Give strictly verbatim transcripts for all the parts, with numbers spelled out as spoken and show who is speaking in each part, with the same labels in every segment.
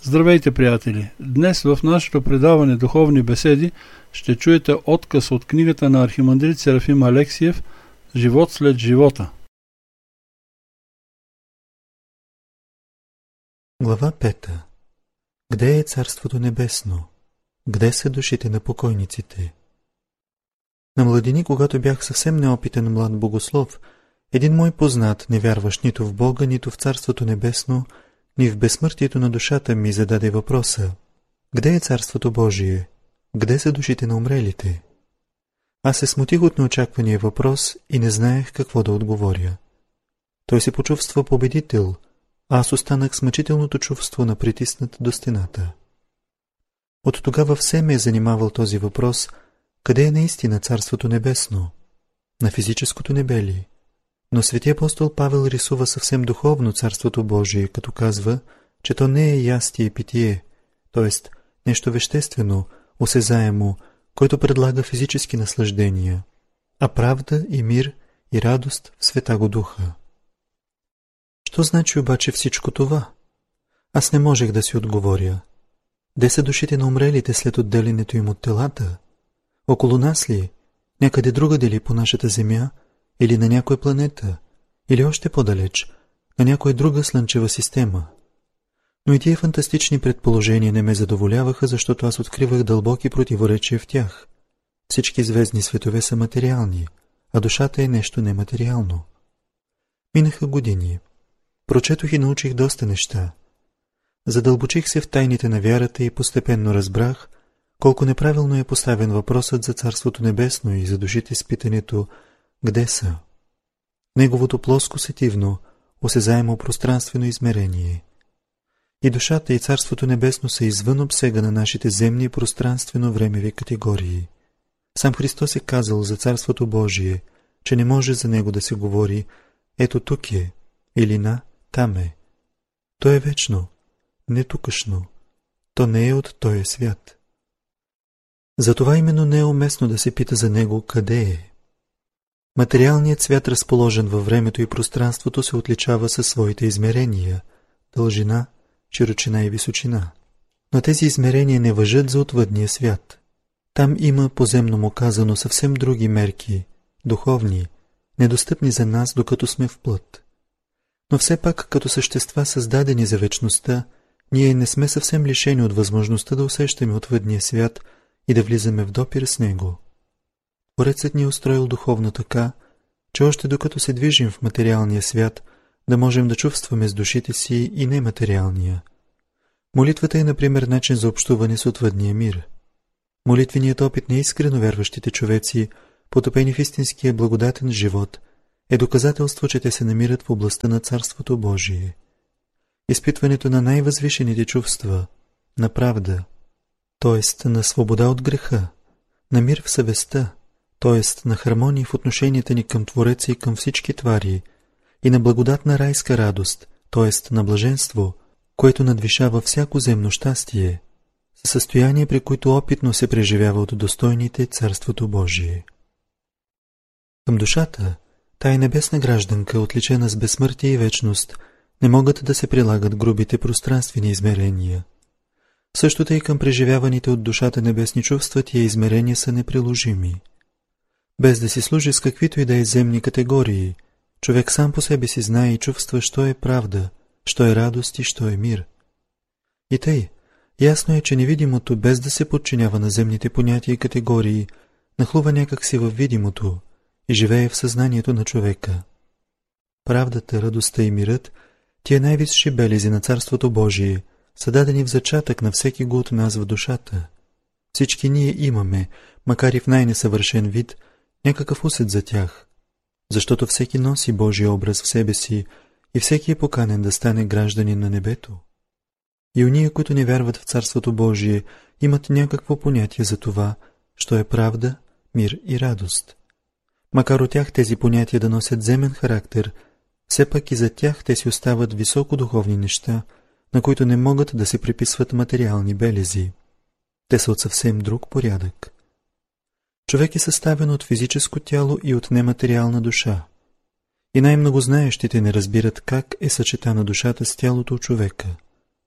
Speaker 1: Здравейте, приятели! Днес в нашето предаване Духовни беседи ще чуете откъс от книгата на архимандрит Серафим Алексиев «Живот след живота».
Speaker 2: Глава пета. Где е Царството Небесно? Где са душите на покойниците? На младини, когато бях съвсем неопитен млад богослов, един мой познат, не вярващ нито в Бога, нито в Царството Небесно, ни в безсмъртието на душата ми зададе въпроса: где е Царството Божие? Где са душите на умрелите? Аз се смутих от неочаквания въпрос и не знаех какво да отговоря. Той се почувства победител, а аз останах с мъчителното чувство на притиснат до стената. От тогава все ме е занимавал този въпрос: къде е наистина Царството Небесно? На физическото небе ли? Но свети апостол Павел рисува съвсем духовно Царството Божие, като казва, че то не е ястие и питие, т.е. нещо веществено, осезаемо, което предлага физически наслаждения, а правда и мир и радост в Святаго Духа. Що значи обаче всичко това? Аз не можех да си отговоря. Де са душите на умрелите след отделянето им от телата? Около нас ли? Някъде другаде ли по нашата земя? Или на някоя планета? Или още по-далеч, на някоя друга слънчева система? Но и тия фантастични предположения не ме задоволяваха, защото аз откривах дълбоки противоречия в тях. Всички звездни светове са материални, а душата е нещо нематериално. Минаха години. Прочетох и научих доста неща. Задълбочих се в тайните на вярата и постепенно разбрах колко неправилно е поставен въпросът за Царството Небесно и за душите с питането «Где са?». Неговото плоско сетивно, осезаемо пространствено измерение. И душата и Царството Небесно са извън обсега на нашите земни пространствено-времеви категории. Сам Христос е казал за Царството Божие, че не може за него да се говори «Ето тук е» или «На, там е». То е вечно, не тукашно. То не е от този свят. Затова именно не е уместно да се пита за него къде е. Материалният свят, разположен във времето и пространството, се отличава със своите измерения – дължина, широчина и височина. Но тези измерения не важат за отвъдния свят. Там има, поземно му казано, съвсем други мерки, духовни, недостъпни за нас, докато сме в плът. Но все пак, като същества, създадени за вечността, ние не сме съвсем лишени от възможността да усещаме отвъдния свят и да влизаме в допир с него. Творецът ни е устроил духовно така, че още докато се движим в материалния свят, да можем да чувстваме с душите си и нематериалния. Молитвата е, например, начин за общуване с отвъдния мир. Молитвеният опит на искрено вярващите човеци, потопени в истинския благодатен живот, е доказателство, че те се намират в областта на Царството Божие. Изпитването на най-възвишените чувства, на правда, т.е. на свобода от греха, на мир в съвестта, т.е. на хармония в отношенията ни към Твореца и към всички твари, и на благодатна райска радост, т.е. на блаженство, което надвишава всяко земно щастие, със състояние, при които опитно се преживява от достойните Царството Божие. Към душата, тая небесна гражданка, отличена с безсмъртие и вечност, не могат да се прилагат грубите пространствени измерения. Същото и към преживяваните от душата небесни чувства, тия измерения са неприложими. Без да си служи с каквито и да е земни категории, човек сам по себе си знае и чувства, що е правда, що е радост и що е мир. И тъй, ясно е, че невидимото, без да се подчинява на земните понятия и категории, нахлува някак си във видимото и живее в съзнанието на човека. Правдата, радостта и мирът, тия най-висши белези на Царството Божие, са дадени в зачатък на всеки го от нас в душата. Всички ние имаме, макар и в най-несъвършен вид, някакъв усет за тях, защото всеки носи Божия образ в себе си и всеки е поканен да стане гражданин на небето. И уния, които не вярват в Царството Божие, имат някакво понятие за това, що е правда, мир и радост. Макар от тях тези понятия да носят земен характер, все пак и за тях те си остават високодуховни неща, на които не могат да се приписват материални белези. Те са от съвсем друг порядък. Човек е съставен от физическо тяло и от нематериална душа. И най-много знаещите не разбират как е съчетана душата с тялото у човека.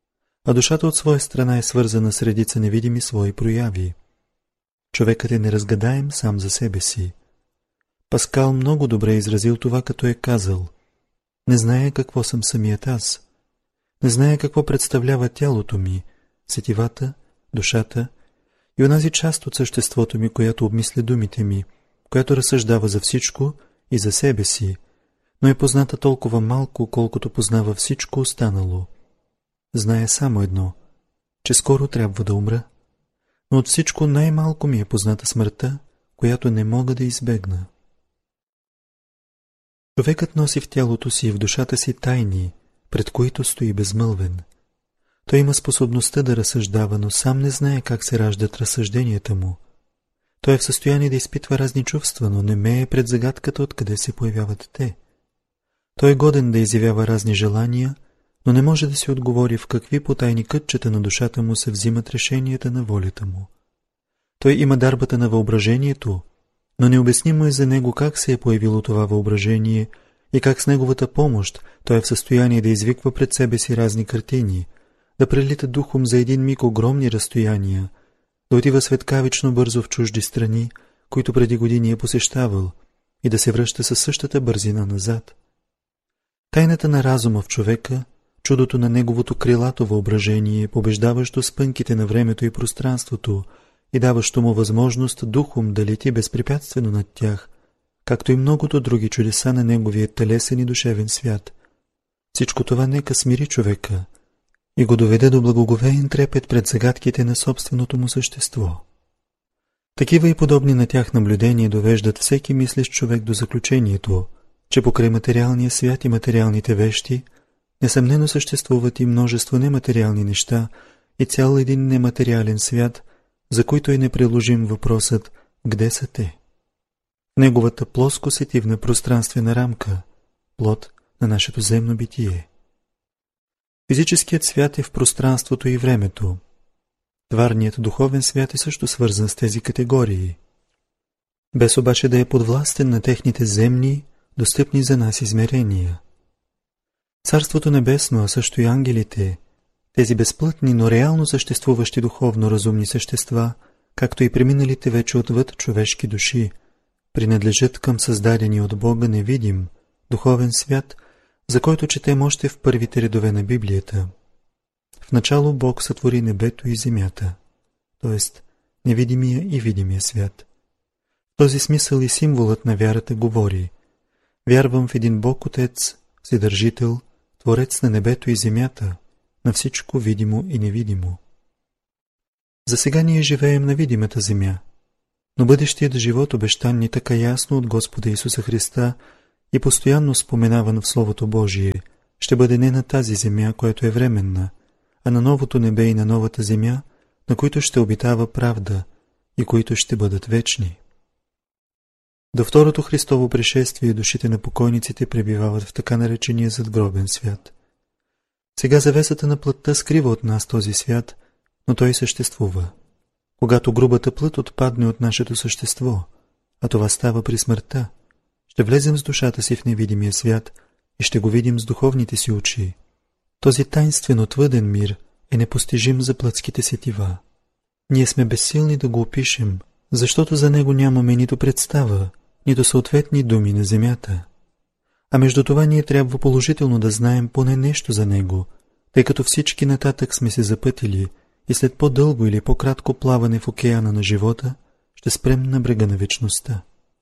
Speaker 2: а душата от своя страна е свързана с редица невидими свои прояви. Човекът е неразгадаем сам за себе си. Паскал много добре изразил това, като е казал: не зная какво съм самият аз. Не зная какво представлява тялото ми, сетивата, душата и онази част от съществото ми, която обмисля думите ми, която разсъждава за всичко и за себе си, но е позната толкова малко, колкото познава всичко останало. Зная само едно, че скоро трябва да умра, но от всичко най-малко ми е позната смъртта, която не мога да избегна. Човекът носи в тялото си и в душата си тайни, пред които стои безмълвен. Той има способността да разсъждава, но сам не знае как се раждат разсъжденията му. Той е в състояние да изпитва разни чувства, но не мее пред загадката откъде се появяват те. Той е годен да изявява разни желания, но не може да си отговори в какви потайни кътчета на душата му се взимат решенията на волята му. Той има дарбата на въображението, но необяснимо е за него как се е появило това въображение и как с неговата помощ той е в състояние да извиква пред себе си разни картини, да прелита духом за един миг огромни разстояния, да отива светкавично бързо в чужди страни, които преди години е посещавал, и да се връща със същата бързина назад. Тайната на разума в човека, чудото на неговото крилато въображение, побеждаващо спънките на времето и пространството и даващо му възможност духом да лети безпрепятствено над тях, както и многото други чудеса на неговия телесен и душевен свят. Всичко това нека смири човека и го доведе до благоговеен трепет пред загадките на собственото му същество. Такива и подобни на тях наблюдения довеждат всеки мислещ човек до заключението, че покрай материалния свят и материалните вещи несъмнено съществуват и множество нематериални неща и цял един нематериален свят, за които е неприложим въпросът «Где са те?». Неговата плоскосетивна пространствена рамка, плод на нашето земно битие. Физическият свят е в пространството и времето. Тварният духовен свят е също свързан с тези категории, без обаче да е подвластен на техните земни, достъпни за нас измерения. Царството небесно, а също и ангелите, тези безплътни, но реално съществуващи духовно разумни същества, както и преминалите вече отвъд човешки души, принадлежат към създадени от Бога невидим, духовен свят, за който четем още в първите редове на Библията. В начало Бог сътвори небето и земята, т.е. невидимия и видимия свят. В този смисъл и символът на вярата говори: вярвам в един Бог Отец, Вседържител, Творец на небето и земята, на всичко видимо и невидимо. За сега ние живеем на видимата земя, но бъдещият живот, обещан ни така ясно от Господа Исуса Христа и постоянно споменаван в Словото Божие, ще бъде не на тази земя, която е временна, а на новото небе и на новата земя, на които ще обитава правда и които ще бъдат вечни. До второто Христово пришествие душите на покойниците пребивават в така наречения задгробен свят. Сега завесата на плътта скрива от нас този свят, но той съществува. Когато грубата плът отпадне от нашето същество, а това става при смъртта, ще влезем с душата си в невидимия свят и ще го видим с духовните си очи. Този тайнствен отвъден мир е непостижим за плътските сетива. Ние сме безсилни да го опишем, защото за него нямаме нито представа, нито съответни думи на земята. А между това ние трябва положително да знаем поне нещо за него, тъй като всички нататък сме се запътили и след по-дълго или по-кратко плаване в океана на живота ще спрем на брега на вечността.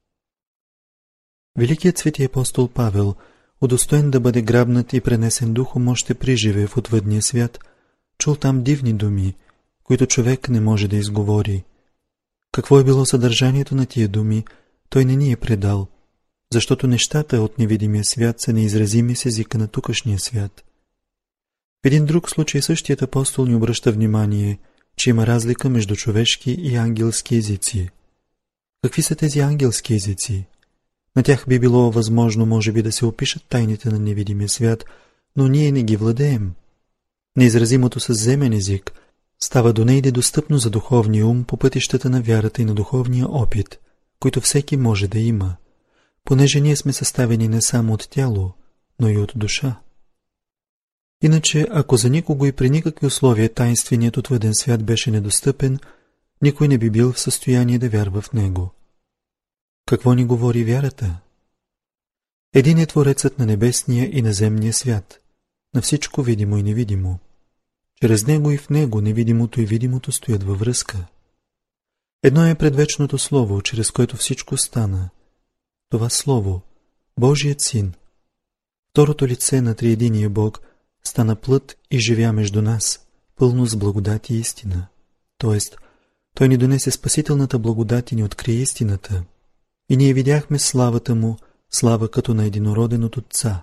Speaker 2: Великият свети апостол Павел, удостоен да бъде грабнат и пренесен духом още приживе в отвъдния свят, чул там дивни думи, които човек не може да изговори. Какво е било съдържанието на тия думи, той не ни е предал, защото нещата от невидимия свят са неизразими с езика на тукашния свят. В един друг случай същият апостол ни обръща внимание, че има разлика между човешки и ангелски езици. Какви са тези ангелски езици? На тях би било възможно, може би, да се опишат тайните на невидимия свят, но ние не ги владеем. Неизразимото със земен език става до нейде достъпно за духовния ум по пътищата на вярата и на духовния опит, които всеки може да има, понеже ние сме съставени не само от тяло, но и от душа. Иначе, ако за никого и при никакви условия таинственият отвъден свят беше недостъпен, никой не би бил в състояние да вярва в него. Какво ни говори вярата? Един е Творецът на небесния и на земния свят, на всичко видимо и невидимо. Чрез него и в него невидимото и видимото стоят във връзка. Едно е предвечното Слово, чрез което всичко стана. Това Слово, Божият Син, второто лице на триединия Бог, стана плът и живя между нас, пълно с благодат и истина. Тоест, Той ни донесе спасителната благодат и ни откри истината. И ние видяхме славата Му, слава като на единороден от Отца.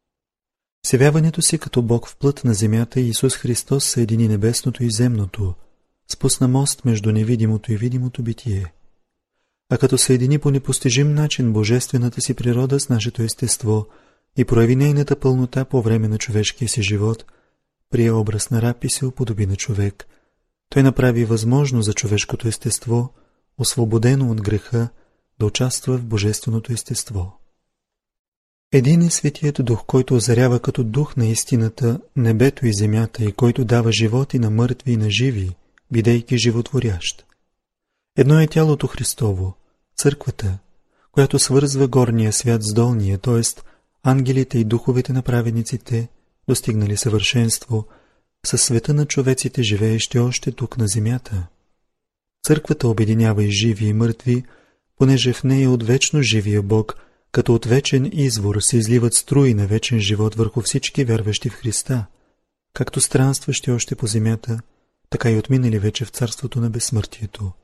Speaker 2: С явяването си като Бог в плът на земята Исус Христос съедини небесното и земното, спусна мост между невидимото и видимото битие. А като съедини по непостижим начин божествената си природа с нашето естество и прояви нейната пълнота по време на човешкия си живот, прие образ на раб и се уподоби на човек, Той направи възможно за човешкото естество, освободено от греха, да участва в божественото естество. Един е Светият Дух, който озарява като дух на истината небето и земята и който дава живот и на мъртви и на живи, бидейки животворящ. Едно е тялото Христово, църквата, която свързва горния свят с долния, т.е. ангелите и духовете на праведниците, достигнали съвършенство, със света на човеците, живеещи още тук на земята. Църквата обединява и живи и мъртви, понеже в нея от вечно живия Бог, като от вечен извор се изливат струи на вечен живот върху всички вярващи в Христа, както странстващи още по земята, така и отминали вече в царството на безсмъртието.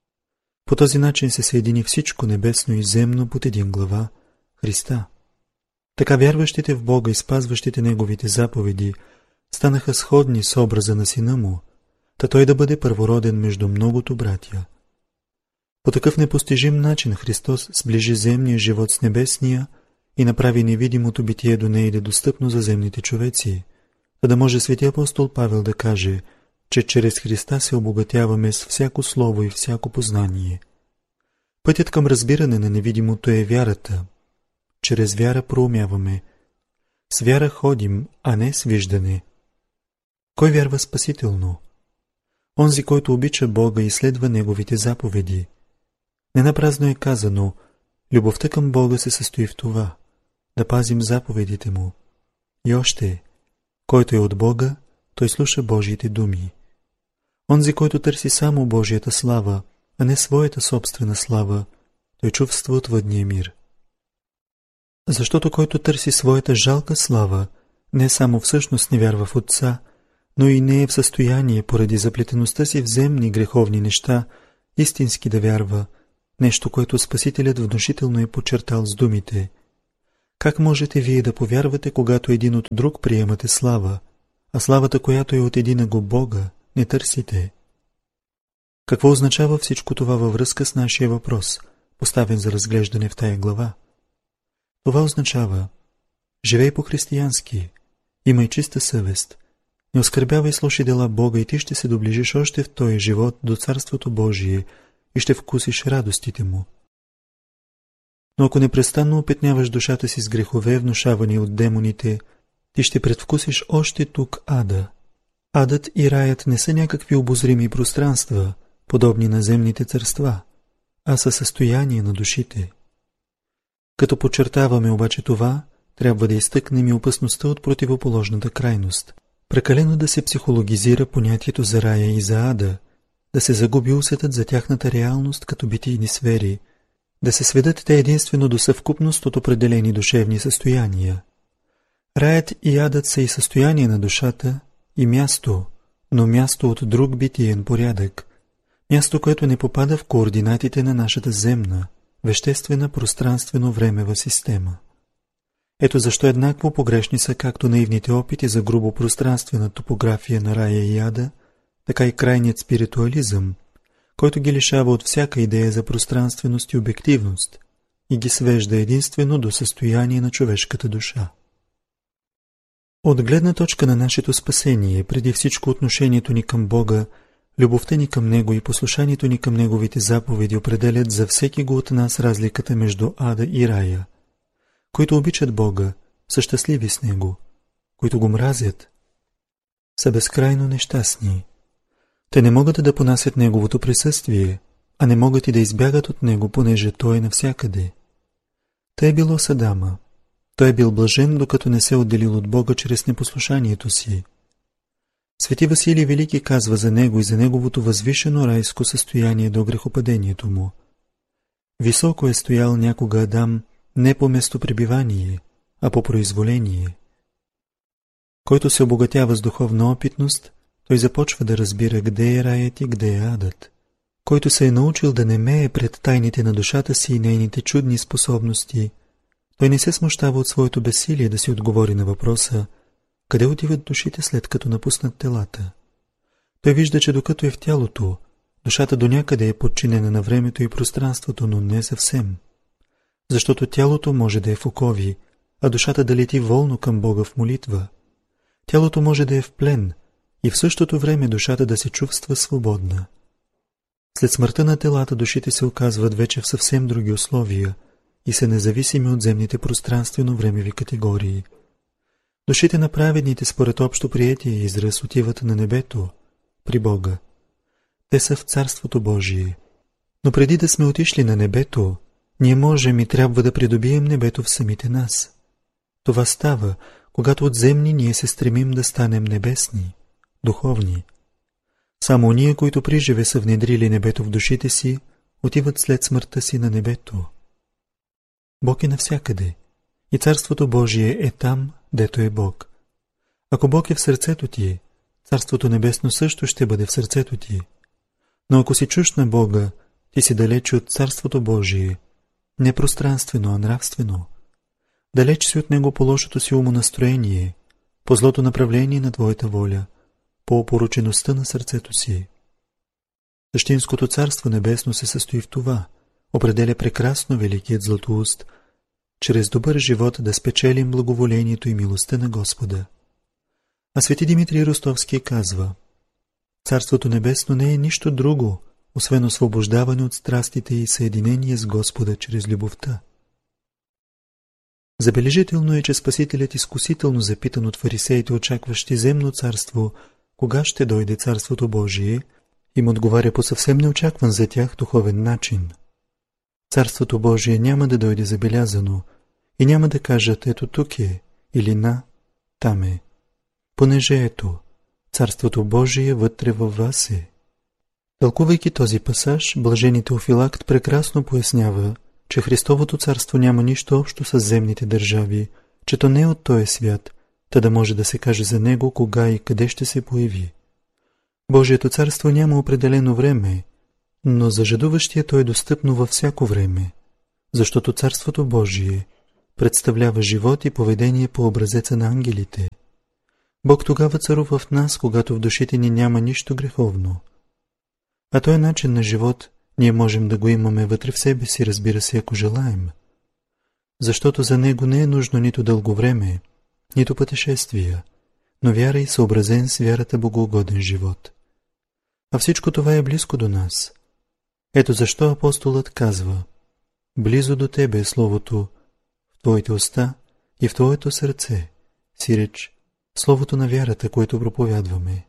Speaker 2: По този начин се съедини всичко небесно и земно под един глава – Христа. Така вярващите в Бога и спазващите Неговите заповеди станаха сходни с образа на Сина Му, та Той да бъде първороден между многото братя. По такъв непостижим начин Христос сближи земния живот с небесния и направи невидимото битие до нея достъпно за земните човеци, за да може свети апостол Павел да каже, че чрез Христа се обогатяваме с всяко слово и всяко познание. Пътят към разбиране на невидимото е вярата. Чрез вяра проумяваме. С вяра ходим, а не с виждане. Кой вярва спасително? Онзи, който обича Бога и следва Неговите заповеди. Ненапразно е казано, любовта към Бога се състои в това, да пазим заповедите Му. И още, който е от Бога, той слуша Божиите думи. Онзи, който търси само Божията слава, а не своята собствена слава, той чувства отвъдния мир. Защото който търси своята жалка слава, не само всъщност не вярва в Отца, но и не е в състояние, поради заплетеността си в земни греховни неща, истински да вярва, нещо, което Спасителят внушително е подчертал с думите. Как можете вие да повярвате, когато един от друг приемате слава, а славата, която е от единого Бога, не търсите? Какво означава всичко това във връзка с нашия въпрос, поставен за разглеждане в тая глава? Това означава: живей по-християнски, имай чиста съвест, не оскърбявай с лоши дела Бога и ти ще се доближиш още в този живот до Царството Божие и ще вкусиш радостите Му. Но ако непрестанно опетняваш душата си с грехове, внушавани от демоните, ти ще предвкусиш още тук ада. Адът и раят не са някакви обозрими пространства, подобни на земните царства, а са състояние на душите. Като подчертаваме обаче това, трябва да изтъкнем и опасността от противоположната крайност. Прекалено да се психологизира понятието за рая и за ада, да се загуби усетът за тяхната реалност като битийни сфери, да се сведат те единствено до съвкупност от определени душевни състояния. Раят и адът са и състояние на душата, и място, но място от друг битиен порядък, място, което не попада в координатите на нашата земна, веществена пространствено-времева система. Ето защо еднакво погрешни са както наивните опити за грубо пространствена топография на рая и ада, така и крайният спиритуализъм, който ги лишава от всяка идея за пространственост и обективност и ги свежда единствено до състояние на човешката душа. От гледна точка на нашето спасение, преди всичко отношението ни към Бога, любовта ни към Него и послушанието ни към Неговите заповеди определят за всеки го от нас разликата между ада и рая. Които обичат Бога, са щастливи с Него. Които го мразят, са безкрайно нещастни. Те не могат да понасят неговото присъствие, а не могат и да избягат от него, понеже той е навсякъде. Тъй е било с Адама. Той е бил блажен, докато не се отделил от Бога чрез непослушанието си. Свети Василий Велики казва за него и за неговото възвишено райско състояние до грехопадението му. Високо е стоял някога Адам не по местопребивание, а по произволение. Който се обогатява с духовна опитност, той започва да разбира къде е раят и къде е адът. Който се е научил да не мее пред тайните на душата си и нейните чудни способности, той не се смущава от своето безсилие да си отговори на въпроса къде отиват душите след като напуснат телата. Той вижда, че докато е в тялото, душата до някъде е подчинена на времето и пространството, но не съвсем. Защото тялото може да е в окови, а душата да лети волно към Бога в молитва. Тялото може да е в плен и в същото време душата да се чувства свободна. След смъртта на телата душите се оказват вече в съвсем други условия и са независими от земните пространствено-времеви категории. Душите на праведните според общо приетия израз отиват на небето, при Бога. Те са в Царството Божие. Но преди да сме отишли на небето, ние можем и трябва да придобием небето в самите нас. Това става, когато от земни ние се стремим да станем небесни, духовни. Само ние, които приживе са внедрили небето в душите си, отиват след смъртта си на небето. Бог е навсякъде и Царството Божие е там, дето е Бог. Ако Бог е в сърцето ти, Царството Небесно също ще бъде в сърцето ти. Но ако си чужд на Бога, ти си далеч от Царството Божие, не пространствено, а нравствено. Далеч си от Него по лошото си умонастроение, по злото направление на твоята воля, по опоручеността на сърцето си. Същинското Царство Небесно се състои в това, определя прекрасно великият Златоуст, чрез добър живот да спечелим благоволението и милостта на Господа. А свети Димитрий Ростовски казва: Царството Небесно не е нищо друго, освен освобождаване от страстите и съединение с Господа чрез любовта. Забележително е, че Спасителят изкусително запитан от фарисеите, очакващи земно царство, кога ще дойде Царството Божие, им отговаря по съвсем неочакван за тях духовен начин. Царството Божие няма да дойде забелязано и няма да кажат ето тук е или на, там е, понеже ето, Царството Божие вътре във вас е. Тълкувайки този пасаж, блаженият Теофилакт прекрасно пояснява, че Христовото царство няма нищо общо с земните държави, че то не е от този свят, та да може да се каже за него кога и къде ще се появи. Божието царство няма определено време, но за жадуващия то е достъпно във всяко време, защото Царството Божие представлява живот и поведение по образеца на ангелите. Бог тогава царува в нас, когато в душите ни няма нищо греховно. А този начин на живот ние можем да го имаме вътре в себе си, разбира се, ако желаем. Защото за него не е нужно нито дълго време, нито пътешествия, но вяра и съобразен с вярата богоугоден живот. А всичко това е близко до нас. Ето защо апостолът казва: близо до тебе е Словото, в твоите уста и в твоето сърце, сиреч Словото на вярата, което проповядваме.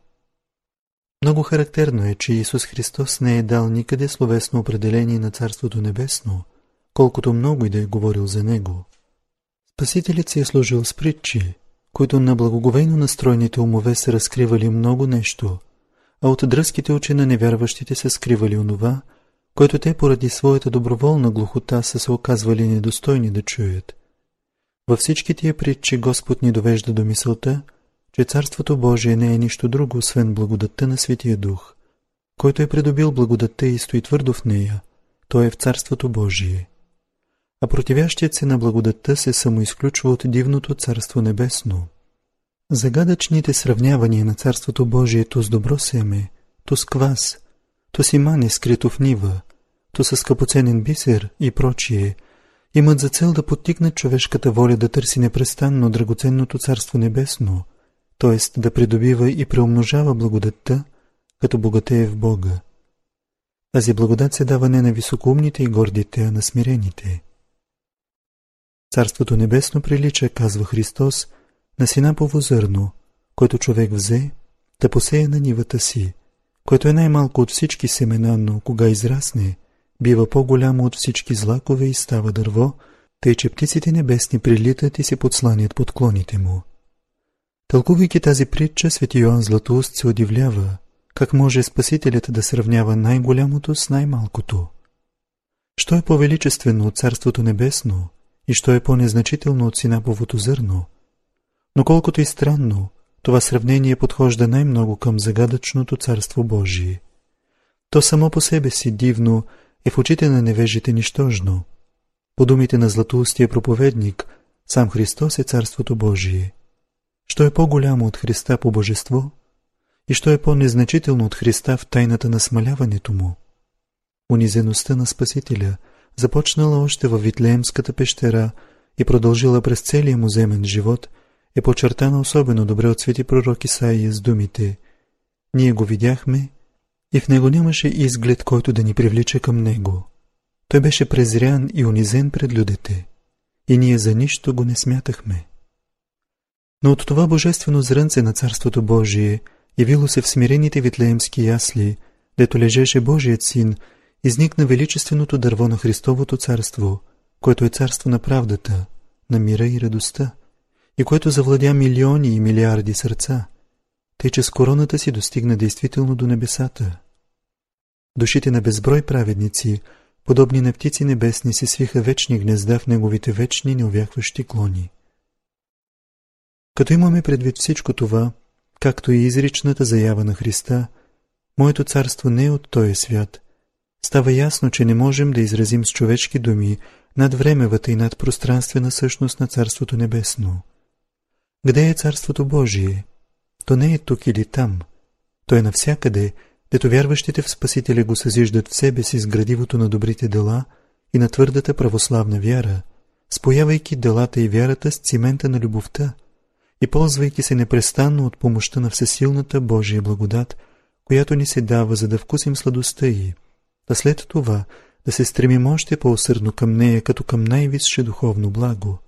Speaker 2: Много характерно е, че Исус Христос не е дал никъде словесно определение на Царството Небесно, колкото много и да е говорил за него. Спасителят си е служил с притчи, които на благоговейно настроените умове са разкривали много нещо, а от дръзките очи на невярващите са скривали онова, което те поради своята доброволна глухота са се оказвали недостойни да чуят. Във всички тия притчи Господ ни довежда до мисълта, че Царството Божие не е нищо друго, освен благодатта на Светия Дух, който е придобил благодатта и стои твърдо в нея, той е в Царството Божие. А противящият се на благодатта се самоизключва от дивното Царство Небесно. Загадъчните сравнявания на Царството Божие то с добро семе, то с квас, то с имане скрито в нива, то с скъпоценен бисер и прочие, имат за цел да подтикнат човешката воля да търси непрестанно драгоценното Царство Небесно, т.е. да придобива и преумножава благодатта, като богатее в Бога. Тази благодат се дава не на високоумните и гордите, а на смирените. Царството Небесно прилича, казва Христос, на синапово зърно, което човек взе да посея на нивата си, което е най-малко от всички семена, но кога израсне, бива по-голямо от всички злакове и става дърво, тъй че птиците небесни прилитат и се подсланят под клоните му. Тълкувайки тази притча, свети Йоан Златоуст се удивлява, как може Спасителят да сравнява най-голямото с най-малкото. Що е по-величествено от Царството небесно и що е по-незначително от синаповото зърно? Но колкото и странно, това сравнение подхожда най-много към загадъчното Царство Божие. То само по себе си дивно е в очите на невежите нищожно. По думите на Златоустия проповедник, сам Христос е Царството Божие. Що е по-голямо от Христа по божество и що е по-незначително от Христа в тайната на смаляването му? Унизеността на Спасителя, започнала още във Витлеемската пещера и продължила през целия му земен живот, е подчертана особено добре от свети пророк Исаия с думите: «Ние го видяхме и в него нямаше изглед, който да ни привлича към него. Той беше презрян и унизен пред людите, и ние за нищо го не смятахме». Но от това божествено зрънце на Царството Божие, явило се в смирените витлеемски ясли, дето лежеше Божият син, изникна величественото дърво на Христовото царство, което е царство на правдата, на мира и радостта, и което завладя милиони и милиарди сърца, тъй че с короната си достигна действително до небесата. Душите на безброй праведници, подобни на птици небесни, се свиха вечни гнезда в неговите вечни неувяхващи клони. Като имаме предвид всичко това, както и изричната заява на Христа, моето царство не е от този свят, става ясно, че не можем да изразим с човешки думи над времевата и над пространствена същност на Царството Небесно. Къде е Царството Божие? То не е тук или там. То е навсякъде, дето вярващите в Спасителя го съзиждат в себе си с градивото на добрите дела и на твърдата православна вяра, споявайки делата и вярата с цимента на любовта и ползвайки се непрестанно от помощта на всесилната Божия благодат, която ни се дава, за да вкусим сладостта й, а след това да се стремим още по-усърдно към нея, като към най-висше духовно благо.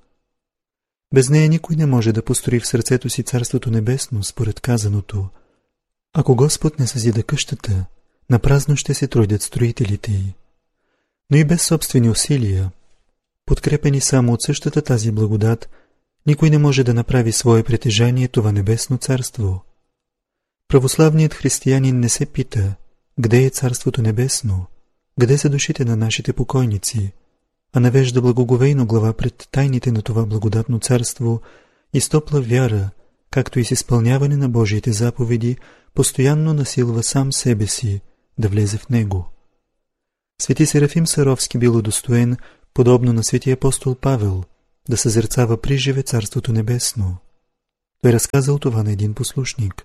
Speaker 2: Без нея никой не може да построи в сърцето си Царството Небесно, според казаното: ако Господ не съзида къщата, напразно ще се трудят строителите й. Но и без собствени усилия, подкрепени само от същата тази благодат, никой не може да направи свое притежание това небесно царство. Православният християнин не се пита: къде е Царството Небесно, къде са душите на нашите покойници, а навежда благоговейно глава пред тайните на това благодатно царство и с топла вяра, както и с изпълняване на Божиите заповеди, постоянно насилва сам себе си да влезе в него. Свети Серафим Саровски бил удостоен, подобно на свети апостол Павел, да съзерцава приживе Царството Небесно. Той разказал това на един послушник: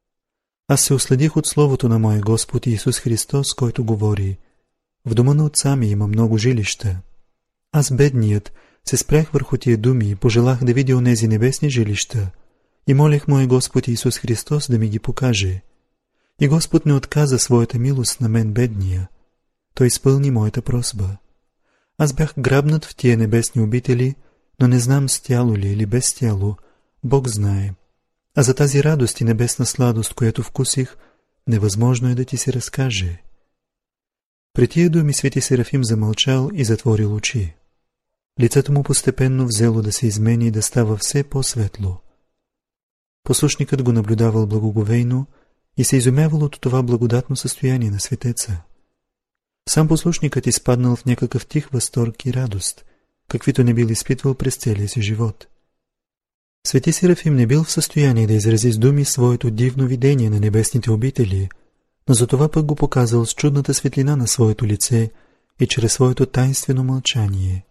Speaker 2: аз се усладих от словото на моя Господ Исус Христос, който говори: в дома на отца ми има много жилища. Аз, бедният, се спрях върху тия думи и пожелах да видя онези небесни жилища и молех моя Господ Исус Христос да ми ги покаже. И Господ не отказа своята милост на мен, бедния. Той изпълни моята просба. Аз бях грабнат в тия небесни обители, но не знам с тяло ли или без тяло, Бог знае. А за тази радост и небесна сладост, която вкусих, невъзможно е да ти се разкаже. При тия думи свети Серафим замълчал и затворил очи. Лицето му постепенно взело да се измени и да става все по-светло. Послушникът го наблюдавал благоговейно и се изумявал от това благодатно състояние на светеца. Сам послушникът изпаднал в някакъв тих възторг и радост, каквито не бил изпитвал през целия си живот. Свети Серафим не бил в състояние да изрази с думи своето дивно видение на небесните обители, но затова пък го показал с чудната светлина на своето лице и чрез своето таинствено мълчание.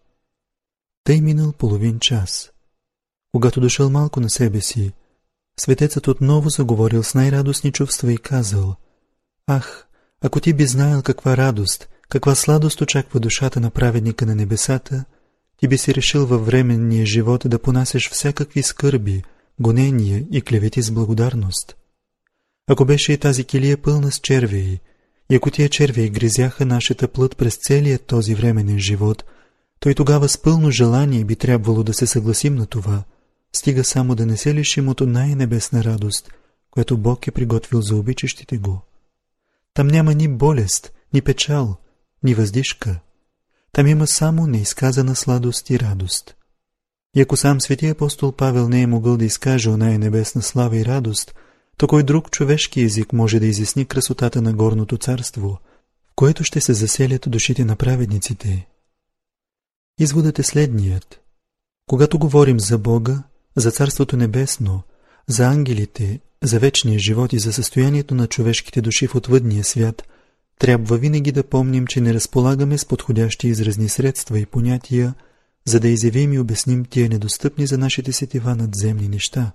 Speaker 2: Тъй минал половин час. Когато дошъл малко на себе си, светецът отново заговорил с най-радостни чувства и казал: ах, ако ти би знаел каква радост, каква сладост очаква душата на праведника на небесата, ти би си решил във временния живот да понасяш всякакви скърби, гонения и клевети с благодарност. Ако беше и тази килия пълна с червеи, и ако тия червеи гризяха нашата плът през целия този временен живот, то и тогава с пълно желание би трябвало да се съгласим на това, стига само да не се лишим от най-небесна радост, което Бог е приготвил за обичащите го. Там няма ни болест, ни печал, ни въздишка. Там има само неизказана сладост и радост. И ако сам свети апостол Павел не е могъл да изкаже оная небесна слава и радост, то кой друг човешки език може да изясни красотата на горното царство, в което ще се заселят душите на праведниците? Изводът е следният. Когато говорим за Бога, за Царството Небесно, за ангелите, за вечния живот и за състоянието на човешките души в отвъдния свят, трябва винаги да помним, че не разполагаме с подходящи изразни средства и понятия, за да изявим и обясним тия недостъпни за нашите сетива надземни неща.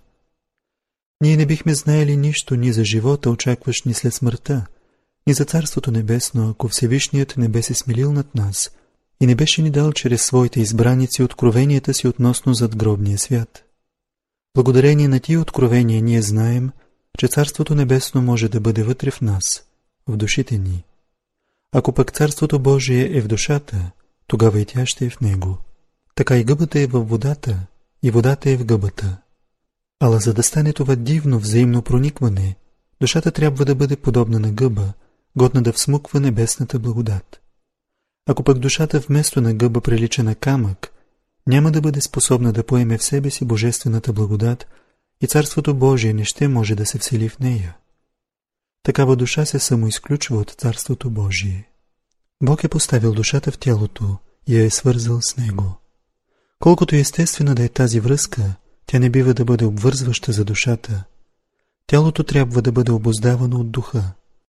Speaker 2: Ние не бихме знаели нищо ни за живота, очакващ ни след смъртта, ни за Царството Небесно, ако Всевишният не бе се смилил над нас и не беше ни дал чрез своите избраници откровенията си относно задгробния свят. Благодарение на тия откровения ние знаем, че Царството Небесно може да бъде вътре в нас, в душите ни. Ако пък Царството Божие е в душата, тогава и тя ще е в него. Така и гъбата е във водата, и водата е в гъбата. Ала за да стане това дивно взаимно проникване, душата трябва да бъде подобна на гъба, годна да всмуква небесната благодат. Ако пък душата вместо на гъба прилича на камък, няма да бъде способна да поеме в себе си божествената благодат и Царството Божие не ще може да се всели в нея. Такава душа се самоизключва от Царството Божие. Бог е поставил душата в тялото и я е свързал с него. Колкото естествено да е тази връзка, тя не бива да бъде обвързваща за душата. Тялото трябва да бъде обуздавано от духа.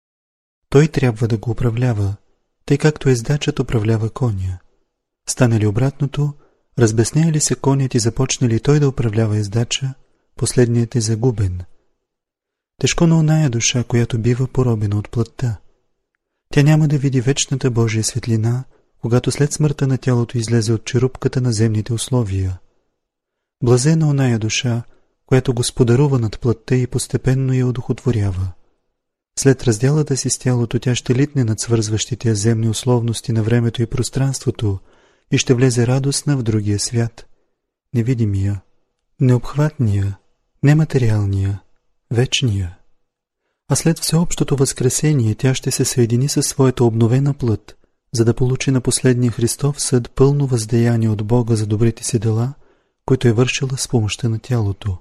Speaker 2: Той трябва да го управлява, тъй както ездачът управлява коня. Стане ли обратното, разбеснее ли се конят и започне ли той да управлява ездача, последният е загубен. Тежко на оная душа, която бива поробена от плътта. Тя няма да види вечната Божия светлина, когато след смъртта на тялото излезе от черупката на земните условия. Блазена оная душа, която господарува над плътта и постепенно я одухотворява. След разделата си с тялото тя ще литне над свързващите я земни условности на времето и пространството и ще влезе радостна в другия свят, невидимия, необхватния, нематериалния, вечния. А след всеобщото възкресение тя ще се съедини със своята обновена плът, за да получи на последния Христов съд пълно въздеяние от Бога за добрите си дела, които е вършила с помощта на тялото.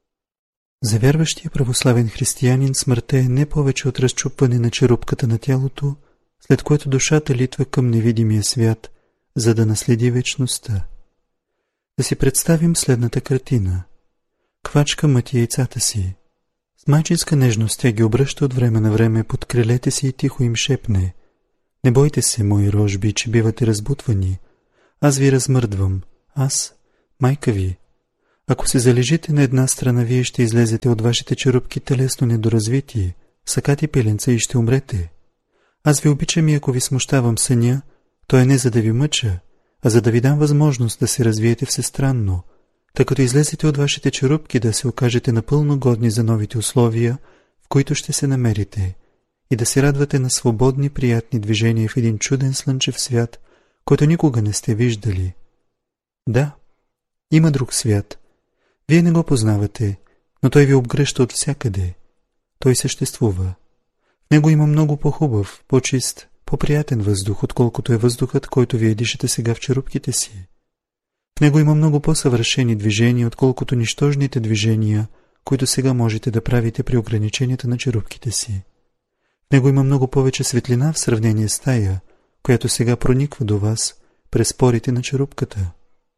Speaker 2: За вярващия православен християнин смъртта е не повече от разчупване на черупката на тялото, след което душата литва към невидимия свят, за да наследи вечността. Да си представим следната картина. Квачка мъти яйцата си. С майчинска нежност тя ги обръща от време на време под крилете си и тихо им шепне: „Не бойте се, мои рожби, че бивате разбутвани. Аз ви размърдвам. Аз, майка ви. Ако се залежите на една страна, вие ще излезете от вашите черупки телесно недоразвитие, сакати пеленца и ще умрете. Аз ви обичам и ако ви смущавам съня, то е не за да ви мъча, а за да ви дам възможност да се развиете всестранно, тъй като излезете от вашите черупки да се окажете напълно годни за новите условия, в които ще се намерите, и да се радвате на свободни, приятни движения в един чуден слънчев свят, който никога не сте виждали. Да, има друг свят. Вие не го познавате, но той ви обгръща от всякъде. Той съществува. В него има много по-хубав, по-чист, по-приятен въздух, отколкото е въздухът, който вие дишате сега в черупките си. В него има много по-съвършени движения, отколкото нищожните движения, които сега можете да правите при ограниченията на черупките си. В него има много повече светлина в сравнение с тая, която сега прониква до вас през порите на черупката.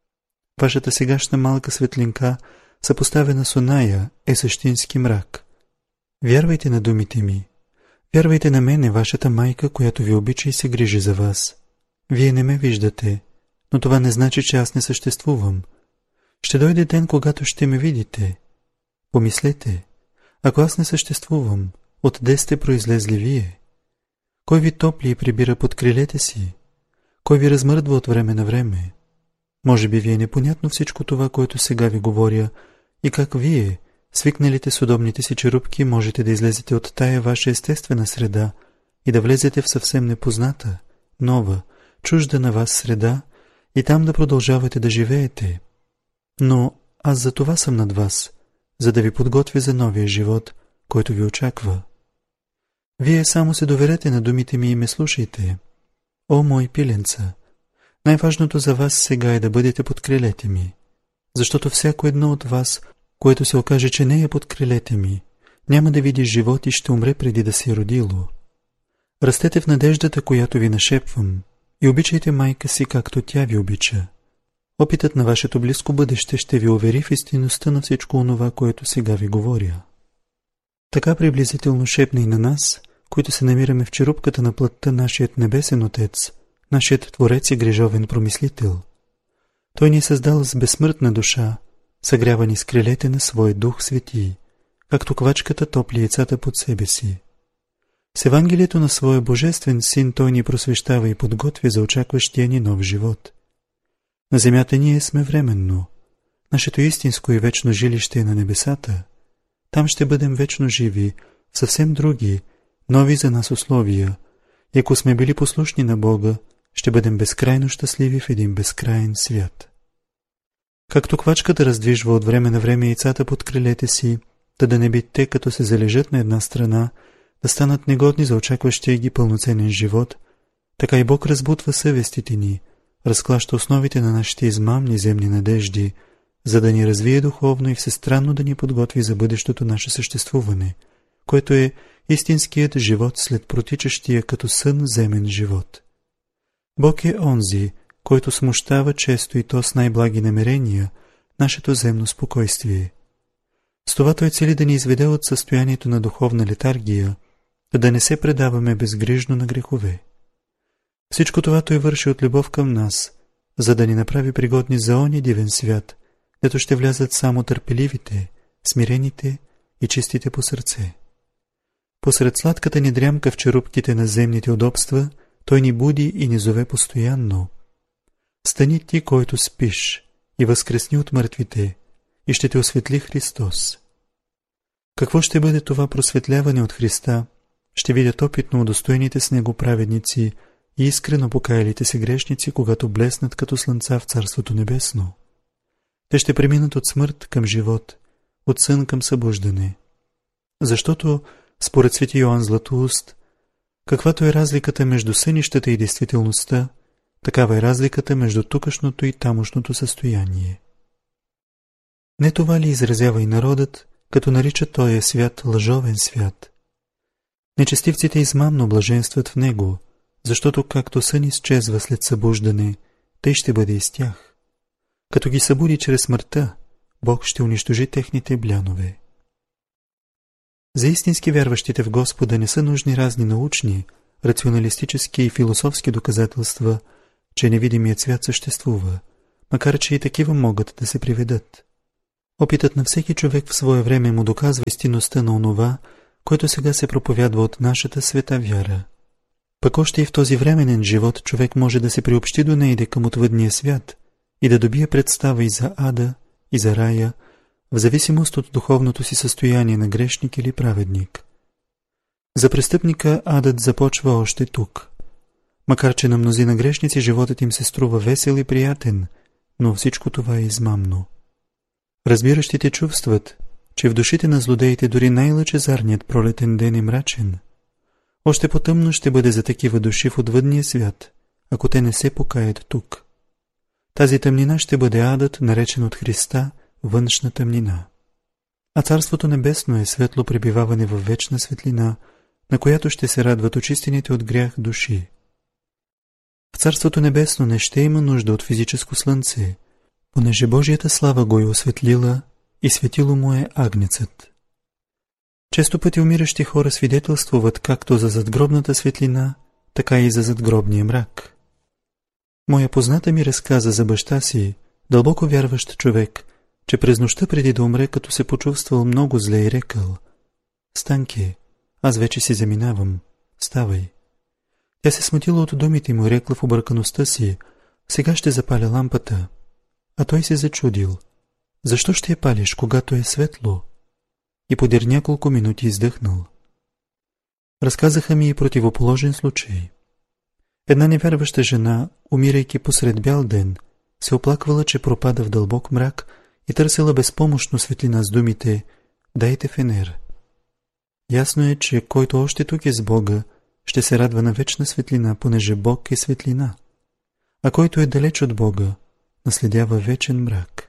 Speaker 2: Вашата сегашна малка светлинка, съпоставена с оная, е същински мрак. Вярвайте на думите ми. Вярвайте на мене, вашата майка, която ви обича и се грижи за вас. Вие не ме виждате, но това не значи, че аз не съществувам. Ще дойде ден, когато ще ме видите. Помислете, ако аз не съществувам, отде сте произлезли вие? Кой ви топли и прибира под крилете си? Кой ви размърдва от време на време? Може би ви е непонятно всичко това, което сега ви говоря, и как вие, свикналите с удобните си черупки, можете да излезете от тая ваша естествена среда и да влезете в съвсем непозната, нова, чужда на вас среда и там да продължавате да живеете. Но аз за това съм над вас, за да ви подготвя за новия живот, който ви очаква. Вие само се доверете на думите ми и ме слушайте. О, мой пиленца! Най-важното за вас сега е да бъдете под крилете ми, защото всяко едно от вас, което се окаже, че не е под крилете ми, няма да види живот и ще умре преди да се е родило. Растете в надеждата, която ви нашепвам, и обичайте майка си, както тя ви обича. Опитът на вашето близко бъдеще ще ви увери в истинността на всичко онова, което сега ви говоря. Така приблизително шепне и на нас, които се намираме в черупката на плътта, нашият небесен Отец, нашият Творец и грижовен промислител. Той ни е създал с безсмъртна душа, съгрявани с крилете на своя Дух Свети, както квачката топли яйцата под себе си. С Евангелието на своя Божествен Син Той ни просвещава и подготвя за очакващия ни нов живот. На земята ние сме временно. Нашето истинско и вечно жилище е на небесата. Там ще бъдем вечно живи, в съвсем други, нови за нас условия. И ако сме били послушни на Бога, ще бъдем безкрайно щастливи в един безкрайен свят. Както квачката раздвижва от време на време яйцата под крилете си, та да не би те, като се залежат на една страна, да станат негодни за очакващия ги пълноценен живот, така и Бог разбутва съвестите ни, разклаща основите на нашите измамни земни надежди, за да ни развие духовно и всестранно да ни подготви за бъдещото наше съществуване, което е истинският живот след протичащия като сън земен живот. Бог е онзи, който смущава често и то с най-благи намерения нашето земно спокойствие. С това Той цели да ни изведе от състоянието на духовна летаргия, да не се предаваме безгрижно на грехове. Всичко това Той върши от любов към нас, за да ни направи пригодни за оня дивен свят, дето ще влязат само търпеливите, смирените и чистите по сърце. Посред сладката ни дрямка в черупките на земните удобства, Той ни буди и ни зове постоянно. Стани ти, който спиш, и възкресни от мъртвите, и ще те осветли Христос. Какво ще бъде това просветляване от Христа, ще видят опитно удостоените с Него праведници и искрено покаялите се грешници, когато блеснат като слънца в Царството Небесно. Те ще преминат от смърт към живот, от сън към събуждане. Защото, според свети Йоан Златоуст, каквато е разликата между сънищата и действителността, такава е разликата между тукашното и тамошното състояние. Не това ли изразява и народът, като нарича този свят лъжовен свят? Нечестивците измамно блаженстват в него, защото както сън изчезва след събуждане, тъй ще бъде и с тях. Като ги събуди чрез смъртта, Бог ще унищожи техните блянове. За истински вярващите в Господа не са нужни разни научни, рационалистически и философски доказателства, че невидимият свят съществува, макар че и такива могат да се приведат. Опитът на всеки човек в свое време му доказва истинността на онова, което сега се проповядва от нашата света вяра. Пък още и в този временен живот човек може да се приобщи до неиде към отвъдния свят и да добие представа и за ада, и за рая, в зависимост от духовното си състояние на грешник или праведник. За престъпника адът започва още тук. Макар че на мнозина грешници животът им се струва весел и приятен, но всичко това е измамно. Разбиращите чувстват, че в душите на злодеите дори най-лъчезарният пролетен ден е мрачен. Още по-тъмно ще бъде за такива души в отвъдния свят, ако те не се покаят тук. Тази тъмнина ще бъде адът, наречен от Христа външна тъмнина. А Царството Небесно е светло пребиваване във вечна светлина, на която ще се радват очистените от грях души. В Царството Небесно не ще има нужда от физическо слънце, понеже Божията слава го е осветлила и светило му е агнецът. Често пъти умиращи хора свидетелствуват както за задгробната светлина, така и за задгробния мрак. Моя позната ми разказа за баща си, дълбоко вярващ човек, че през нощта преди да умре, като се почувствал много зле и рекал: „Станки, аз вече си заминавам, ставай“. Тя се смутила от думите му и рекла в объркаността си: „Сега ще запаля лампата“. А той се зачудил: „Защо ще я палиш, когато е светло?“ И подир няколко минути издъхнал. Разказаха ми и противоположен случай. Една невярваща жена, умирайки посред бял ден, се оплаквала, че пропада в дълбок мрак и търсила безпомощно светлина с думите: „Дайте фенер“. Ясно е, че който още тук е с Бога, ще се радва на вечна светлина, понеже Бог е светлина, а който е далеч от Бога, наследява вечен мрак.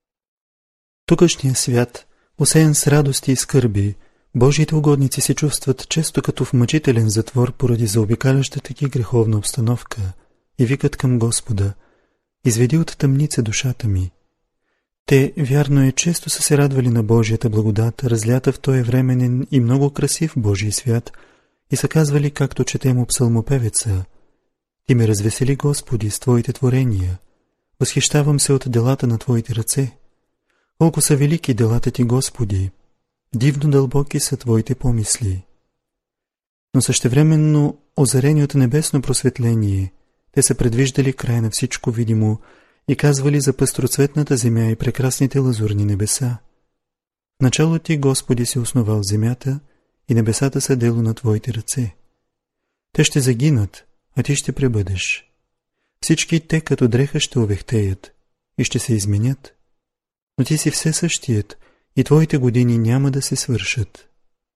Speaker 2: Тукашният свят, осеян с радости и скърби, Божиите угодници се чувстват често като в мъчителен затвор поради заобикалящата ги греховна обстановка и викат към Господа: изведи от тъмница душата ми. Те, вярно е, често са се радвали на Божията благодат, разлята в този временен и много красив Божий свят, и са казвали, както четем у псалмопевеца: Ти ме развесели, Господи, с Твоите творения. Възхищавам се от делата на Твоите ръце. Колко са велики делата Ти, Господи! Дивно дълбоки са Твоите помисли. Но същевременно, озарени от небесно просветление, те са предвиждали край на всичко видимо и казвали за пъстроцветната земя и прекрасните лазурни небеса. В начало Ти, Господи, си основал земята и небесата са дело на Твоите ръце. Те ще загинат, а Ти ще пребъдеш. Всички те като дреха ще увехтеят и ще се изменят, но Ти си все същият и Твоите години няма да се свършат.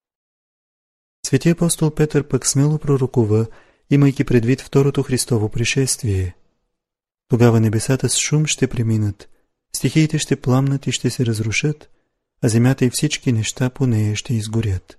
Speaker 2: Свети апостол Петър пък смело пророкува, имайки предвид второто Христово пришествие. Тогава небесата с шум ще преминат, стихиите ще пламнат и ще се разрушат, а земята и всички неща по нея ще изгорят.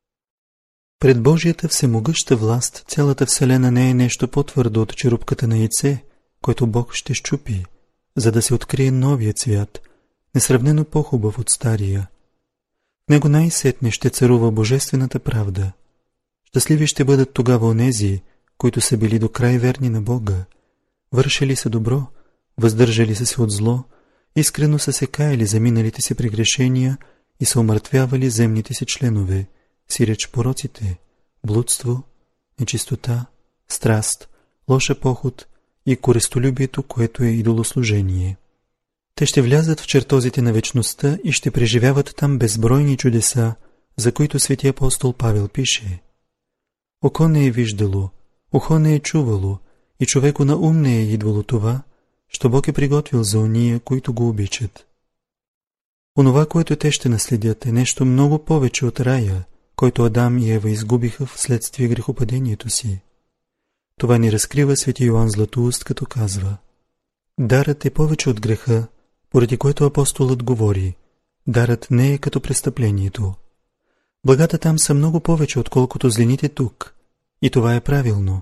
Speaker 2: Пред Божията всемогъща власт цялата вселена не е нещо по-твърдо от черупката на яйце, който Бог ще щупи, за да се открие новия цвят, несравнено по-хубав от стария. В него най-сетне ще царува божествената правда. Щастливи ще бъдат тогава онези, които са били до край верни на Бога, вършили са добро, въздържали са се от зло, искрено са се каяли за миналите си прегрешения и са умъртвявали земните си членове, сиреч пороците, блудство, нечистота, страст, лоша поход и користолюбието, което е идолослужение. Те ще влязат в чертозите на вечността и ще преживяват там безбройни чудеса, за които свети апостол Павел пише: Око не е виждало, ухо не е чувало и човеко на ум не е идвало това, що Бог е приготвил за ония, които го обичат. Онова, което те ще наследят, е нещо много повече от рая, който Адам и Ева изгубиха вследствие грехопадението си. Това ни разкрива свети Йоан Златоуст, като казва: Дарът е повече от греха, поради което апостолът говори: дарът не е като престъплението. Благата там са много повече, отколкото злените тук, и това е правилно.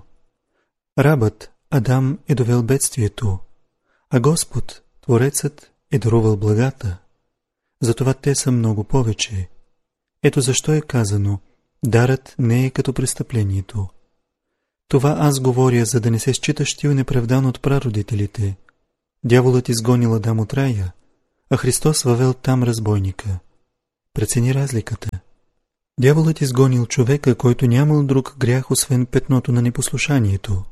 Speaker 2: Рабът, Адам, е довел бедствието, а Господ, Творецът, е дарувал благата. Затова те са много повече. Ето защо е казано: дарът не е като престъплението. Това аз говоря, за да не се считаш ти неправдан от прародителите. Дяволът изгонил Адам от рая, а Христос въвел там разбойника. Прецени разликата. Дяволът изгонил човека, който нямал друг грях, освен петното на непослушанието.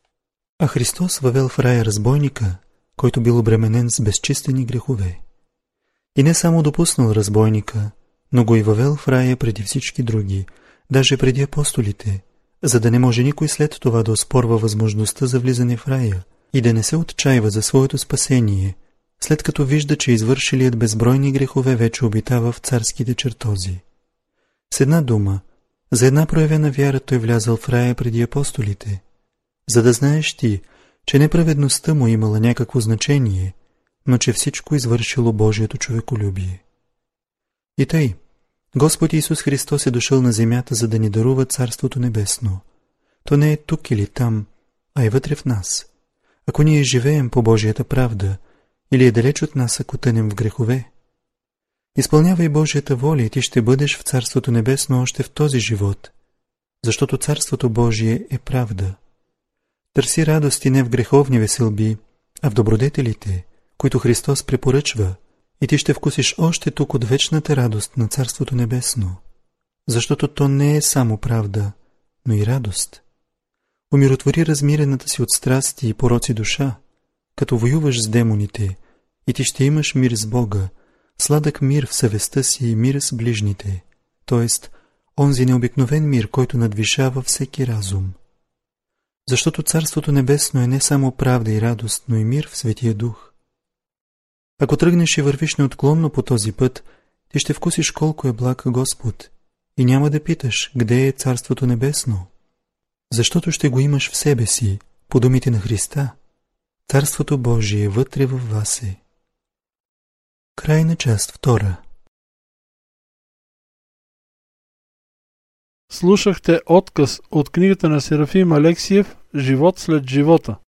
Speaker 2: А Христос въвел в рая разбойника, който бил обременен с безчистени грехове. И не само допуснал разбойника, но го и въвел в рая преди всички други, даже преди апостолите, за да не може никой след това да оспорва възможността за влизане в рая и да не се отчаива за своето спасение, след като вижда, че извършилият безбройни грехове вече обитава в царските чертози. С една дума, за една проявена вяра той влязал в рая преди апостолите, за да знаеш ти, че неправедността му имала някакво значение, но че всичко извършило Божието човеколюбие. И тъй, Господ Исус Христос е дошъл на земята, за да ни дарува Царството Небесно. То не е тук или там, а е вътре в нас. Ако ние живеем по Божията правда, или е далеч от нас, ако тънем в грехове. Изпълнявай Божията воля и ти ще бъдеш в Царството Небесно още в този живот, защото Царството Божие е правда. Търси радости не в греховни веселби, а в добродетелите, които Христос препоръчва, и ти ще вкусиш още тук от вечната радост на Царството Небесно, защото то не е само правда, но и радост. Умиротвори размирената си от страсти и пороци душа, като воюваш с демоните, и ти ще имаш мир с Бога, сладък мир в съвестта си и мир с ближните, т.е. онзи необикновен мир, който надвишава всеки разум. Защото Царството Небесно е не само правда и радост, но и мир в Светия Дух. Ако тръгнеш и вървиш неотклонно по този път, ти ще вкусиш колко е благ Господ и няма да питаш, къде е Царството Небесно, защото ще го имаш в себе си, по думите на Христа. Царството Божие вътре във вас е. Край на част втора.
Speaker 1: Слушахте отказ от книгата на Серафим Алексиев «Живот след живота».